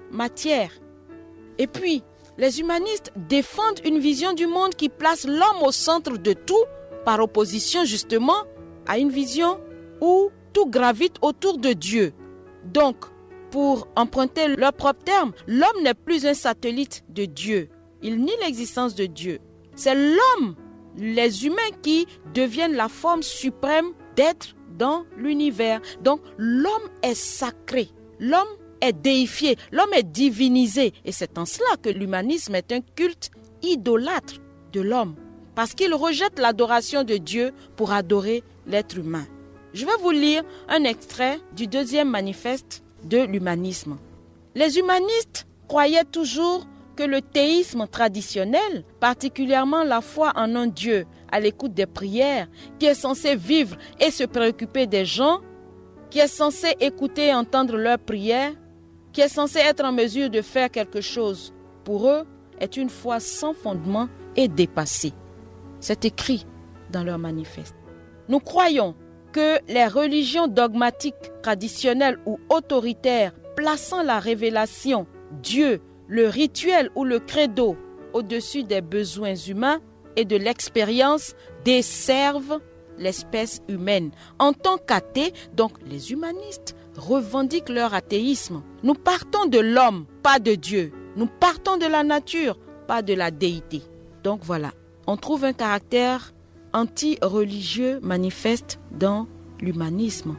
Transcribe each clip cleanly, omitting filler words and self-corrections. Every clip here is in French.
matière. Et puis, les humanistes défendent une vision du monde qui place l'homme au centre de tout, par opposition justement à une vision où tout gravite autour de Dieu. Donc, pour emprunter leur propre terme, l'homme n'est plus un satellite de Dieu. Il nie l'existence de Dieu. C'est l'homme, les humains qui deviennent la forme suprême d'être dans l'univers. Donc, l'homme est sacré. L'homme est déifié. L'homme est divinisé. Et c'est en cela que l'humanisme est un culte idolâtre de l'homme. Parce qu'il rejette l'adoration de Dieu pour adorer l'être humain. Je vais vous lire un extrait du deuxième manifeste de l'humanisme. Les humanistes croyaient toujours que le théisme traditionnel, particulièrement la foi en un Dieu à l'écoute des prières, qui est censé vivre et se préoccuper des gens, qui est censé écouter et entendre leurs prières, qui est censé être en mesure de faire quelque chose, pour eux, est une foi sans fondement et dépassée. C'est écrit dans leur manifeste. Nous croyons que les religions dogmatiques, traditionnelles ou autoritaires, plaçant la révélation, Dieu, le rituel ou le credo au-dessus des besoins humains et de l'expérience, desservent l'espèce humaine. En tant qu'athées, donc les humanistes revendiquent leur athéisme. Nous partons de l'homme, pas de Dieu. Nous partons de la nature, pas de la déité. Donc voilà, on trouve un caractère anti-religieux manifeste dans l'humanisme.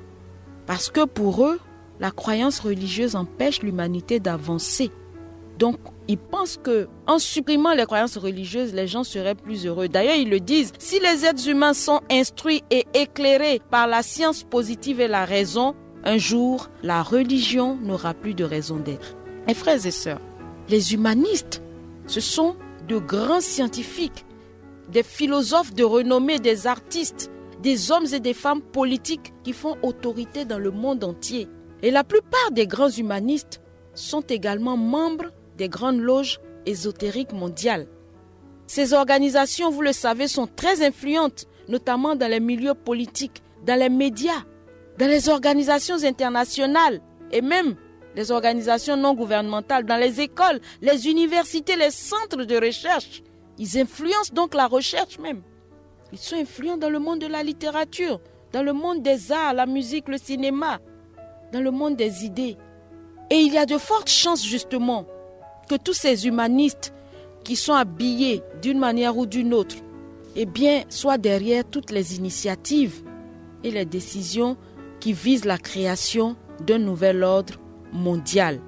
Parce que pour eux, la croyance religieuse empêche l'humanité d'avancer. Donc, ils pensent qu'en supprimant les croyances religieuses, les gens seraient plus heureux. D'ailleurs, ils le disent, si les êtres humains sont instruits et éclairés par la science positive et la raison, un jour, la religion n'aura plus de raison d'être. Mes frères et sœurs, les humanistes, ce sont de grands scientifiques, des philosophes de renommée, des artistes, des hommes et des femmes politiques qui font autorité dans le monde entier. Et la plupart des grands humanistes sont également membres des grandes loges ésotériques mondiales. Ces organisations, vous le savez, sont très influentes, notamment dans les milieux politiques, dans les médias, dans les organisations internationales et même les organisations non gouvernementales, dans les écoles, les universités, les centres de recherche. Ils influencent donc la recherche même. Ils sont influents dans le monde de la littérature, dans le monde des arts, la musique, le cinéma, dans le monde des idées. Et il y a de fortes chances justement que tous ces humanistes qui sont habillés d'une manière ou d'une autre, eh bien, soient derrière toutes les initiatives et les décisions qui visent la création d'un nouvel ordre mondial.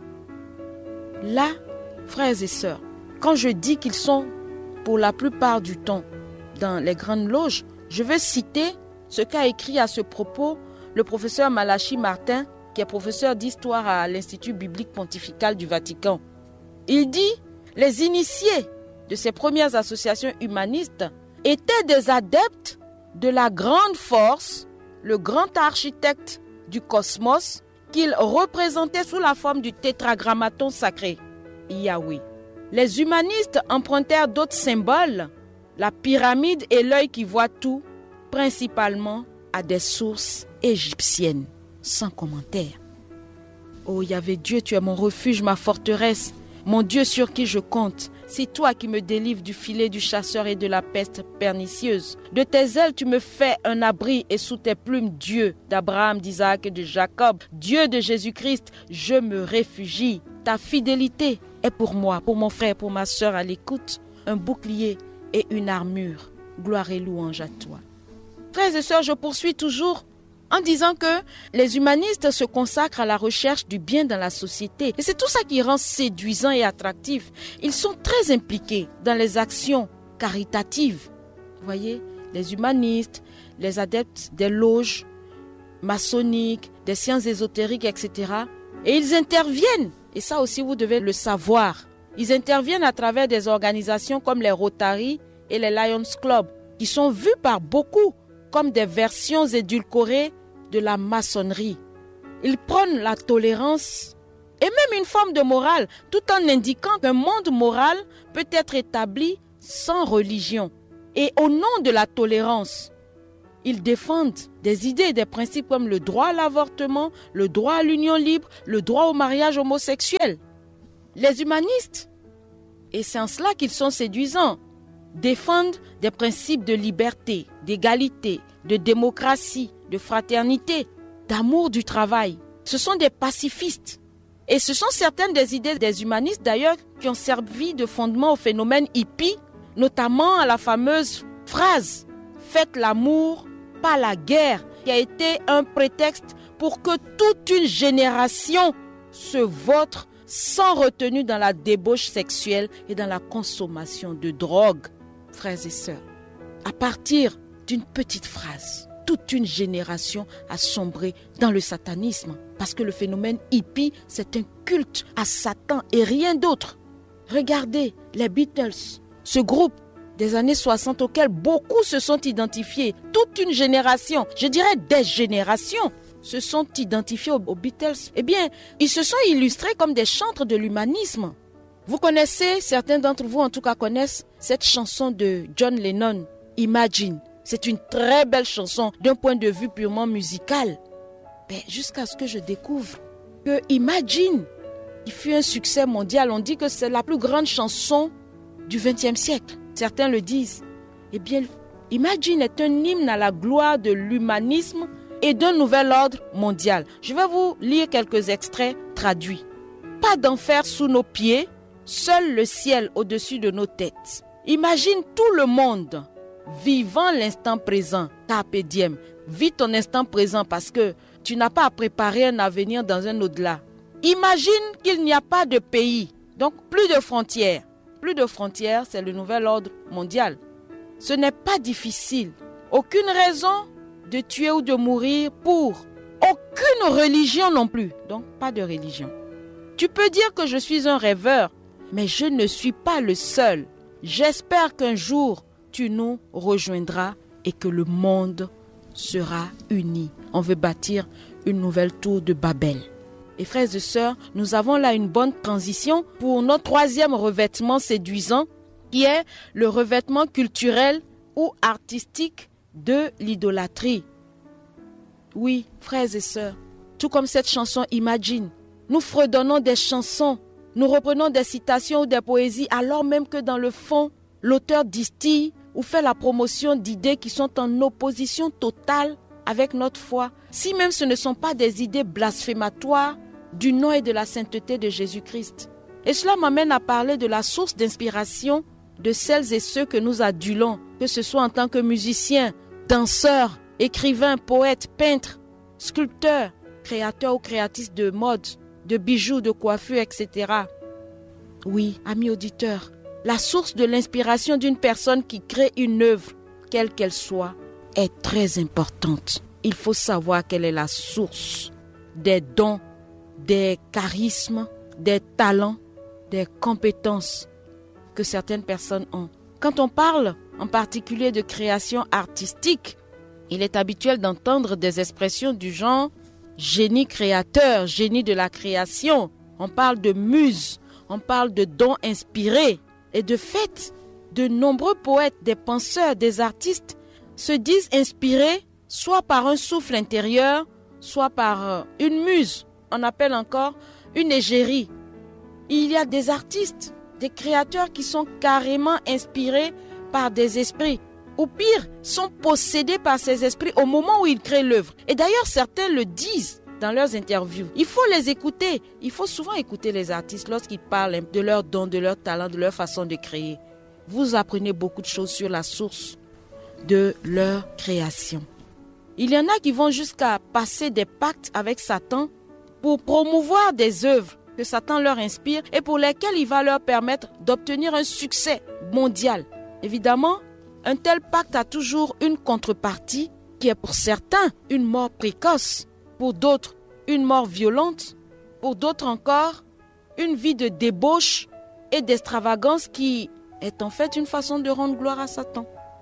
Là, frères et sœurs, quand je dis qu'ils sont pour la plupart du temps dans les grandes loges, je veux citer ce qu'a écrit à ce propos le professeur Malachi Martin, qui est professeur d'histoire à l'Institut biblique pontifical du Vatican. Il dit, les initiés de ces premières associations humanistes étaient des adeptes de la grande force, le grand architecte du cosmos, qu'ils représentaient sous la forme du tétragrammaton sacré, Yahweh. Les humanistes empruntèrent d'autres symboles, la pyramide et l'œil qui voit tout, principalement à des sources égyptiennes, sans commentaire. Oh Yahvé Dieu, tu es mon refuge, ma forteresse, mon Dieu sur qui je compte. C'est toi qui me délivres du filet du chasseur et de la peste pernicieuse. De tes ailes, tu me fais un abri et sous tes plumes, Dieu d'Abraham, d'Isaac et de Jacob, Dieu de Jésus-Christ, je me réfugie. Ta fidélité est pour moi, pour mon frère, pour ma sœur à l'écoute, un bouclier et une armure. Gloire et louange à toi. Frères et sœurs, je poursuis toujours en disant que les humanistes se consacrent à la recherche du bien dans la société. Et c'est tout ça qui rend séduisant et attractif. Ils sont très impliqués dans les actions caritatives. Vous voyez, les humanistes, les adeptes des loges maçonniques, des sciences ésotériques, etc. Et ils interviennent, et ça aussi vous devez le savoir, ils interviennent à travers des organisations comme les Rotary et les Lions Club, qui sont vues par beaucoup comme des versions édulcorées de la maçonnerie. Ils prônent la tolérance et même une forme de morale, tout en indiquant qu'un monde moral peut être établi sans religion. Et au nom de la tolérance, ils défendent des idées et des principes comme le droit à l'avortement, le droit à l'union libre, le droit au mariage homosexuel. Les humanistes, et c'est en cela qu'ils sont séduisants, défendent des principes de liberté, d'égalité, de démocratie, de fraternité, d'amour du travail. Ce sont des pacifistes. Et ce sont certaines des idées des humanistes d'ailleurs qui ont servi de fondement au phénomène hippie, notamment à la fameuse phrase « Faites l'amour, pas la guerre », qui a été un prétexte pour que toute une génération se vautre sans retenue dans la débauche sexuelle et dans la consommation de drogue. Frères et sœurs, à partir d'une petite phrase, toute une génération a sombré dans le satanisme parce que le phénomène hippie, c'est un culte à Satan et rien d'autre. Regardez les Beatles, ce groupe des années 60 auquel beaucoup se sont identifiés, toute une génération, je dirais des générations, se sont identifiés aux Beatles. Eh bien, ils se sont illustrés comme des chantres de l'humanisme. Vous connaissez, certains d'entre vous en tout cas connaissent, cette chanson de John Lennon, Imagine. C'est une très belle chanson d'un point de vue purement musical. Mais jusqu'à ce que je découvre que Imagine, qui fut un succès mondial, on dit que c'est la plus grande chanson du XXe siècle. Certains le disent. Eh bien, Imagine est un hymne à la gloire de l'humanisme et d'un nouvel ordre mondial. Je vais vous lire quelques extraits traduits. Pas d'enfer sous nos pieds, seul le ciel au-dessus de nos têtes. Imagine tout le monde vivant l'instant présent. Carpe diem. Vis ton instant présent parce que tu n'as pas à préparer un avenir dans un au-delà. Imagine qu'il n'y a pas de pays, donc plus de frontières. Plus de frontières, c'est le nouvel ordre mondial. Ce n'est pas difficile. Aucune raison de tuer ou de mourir pour aucune religion non plus. Donc, pas de religion. Tu peux dire que je suis un rêveur, mais je ne suis pas le seul. J'espère qu'un jour, tu nous rejoindras et que le monde sera uni. On veut bâtir une nouvelle tour de Babel. Et frères et sœurs, nous avons là une bonne transition pour notre troisième revêtement séduisant, qui est le revêtement culturel ou artistique de l'idolâtrie. Oui, frères et sœurs, tout comme cette chanson Imagine, nous fredonnons des chansons, nous reprenons des citations ou des poésies, alors même que dans le fond, l'auteur distille ou fait la promotion d'idées qui sont en opposition totale avec notre foi, si même ce ne sont pas des idées blasphématoires du nom et de la sainteté de Jésus-Christ. Et cela m'amène à parler de la source d'inspiration de celles et ceux que nous adulons, que ce soit en tant que musiciens, danseurs, écrivains, poètes, peintres, sculpteurs, créateurs ou créatrices de mode, de bijoux, de coiffures, etc. Oui, amis auditeurs, la source de l'inspiration d'une personne qui crée une œuvre, quelle qu'elle soit, est très importante. Il faut savoir quelle est la source des dons, des charismes, des talents, des compétences que certaines personnes ont. Quand on parle en particulier de création artistique, il est habituel d'entendre des expressions du genre génie créateur, génie de la création. On parle de muse, on parle de dons inspirés. Et de fait, de nombreux poètes, des penseurs, des artistes se disent inspirés soit par un souffle intérieur, soit par une muse. On appelle encore une égérie. Il y a des artistes, des créateurs qui sont carrément inspirés par des esprits. Ou pire, sont possédés par ces esprits au moment où ils créent l'œuvre. Et d'ailleurs, certains le disent dans leurs interviews. Il faut les écouter. Il faut souvent écouter les artistes lorsqu'ils parlent de leurs dons, de leurs talents, de leur façon de créer. Vous apprenez beaucoup de choses sur la source de leur création. Il y en a qui vont jusqu'à passer des pactes avec Satan pour promouvoir des œuvres que Satan leur inspire et pour lesquelles il va leur permettre d'obtenir un succès mondial. Évidemment, un tel pacte a toujours une contrepartie qui est pour certains une mort précoce, pour d'autres une mort violente, pour d'autres encore une vie de débauche et d'extravagance qui est en fait une façon de rendre gloire à Satan.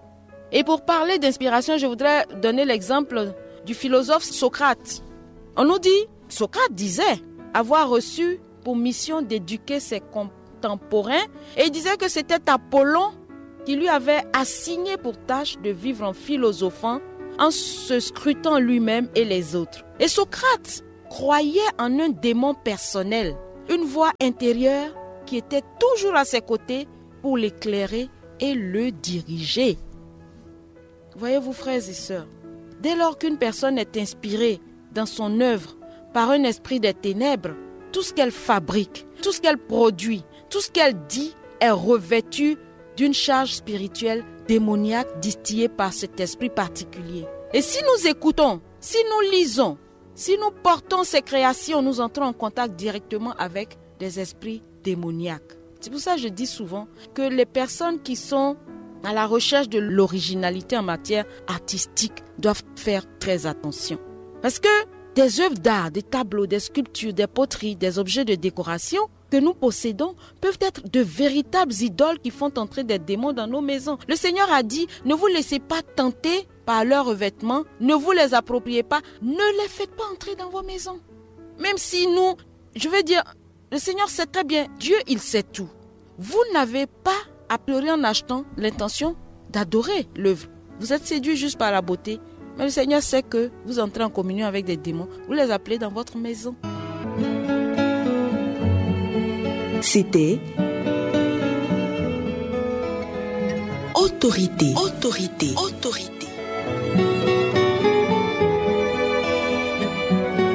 Et pour parler d'inspiration, je voudrais donner l'exemple du philosophe Socrate. On nous dit, Socrate disait avoir reçu pour mission d'éduquer ses contemporains et il disait que c'était Apollon qui lui avait assigné pour tâche de vivre en philosophant, en se scrutant lui-même et les autres. Et Socrate croyait en un démon personnel, une voix intérieure qui était toujours à ses côtés pour l'éclairer et le diriger. Voyez-vous, frères et sœurs, dès lors qu'une personne est inspirée dans son œuvre par un esprit des ténèbres, tout ce qu'elle fabrique, tout ce qu'elle produit, tout ce qu'elle dit est revêtu d'une charge spirituelle démoniaque distillée par cet esprit particulier. Et si nous écoutons, si nous lisons, si nous portons ces créations, nous entrons en contact directement avec des esprits démoniaques. C'est pour ça que je dis souvent que les personnes qui sont à la recherche de l'originalité en matière artistique doivent faire très attention. Parce que des œuvres d'art, des tableaux, des sculptures, des poteries, des objets de décoration que nous possédons peuvent être de véritables idoles qui font entrer des démons dans nos maisons. Le Seigneur a dit, ne vous laissez pas tenter par leurs revêtements, ne vous les appropriez pas, ne les faites pas entrer dans vos maisons. Même si nous, je veux dire, le Seigneur sait très bien, Dieu il sait tout. Vous n'avez pas a priori en achetant l'intention d'adorer l'œuvre. Vous êtes séduit juste par la beauté, mais le Seigneur sait que vous entrez en communion avec des démons. Vous les appelez dans votre maison. C'était Autorité. Autorité. Autorité.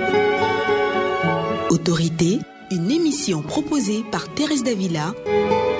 Autorité, une émission proposée par Thérèse Davila